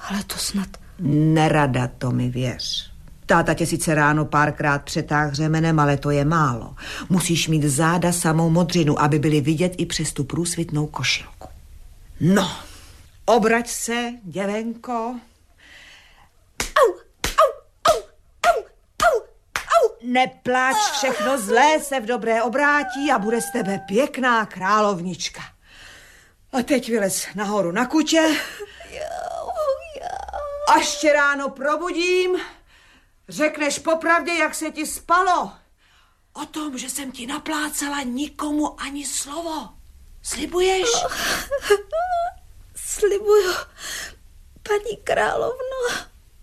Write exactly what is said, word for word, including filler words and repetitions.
Ale to snad... Nerada, to mi věř. Táta tě sice ráno párkrát přetáhl řemenem, ale to je málo. Musíš mít záda samou modřinu, aby byly vidět i přes tu průsvitnou košilku. No, obrať se, děvenko. Au, au, au, au, au, au. Nepláč, všechno zlé se v dobré obrátí a bude z tebe pěkná královnička. A teď vylez nahoru na kutě. Až tě ráno probudím, řekneš popravdě, jak se ti spalo. O tom, že jsem ti naplácala, nikomu ani slovo. Slibuješ? Slibuju, paní královno.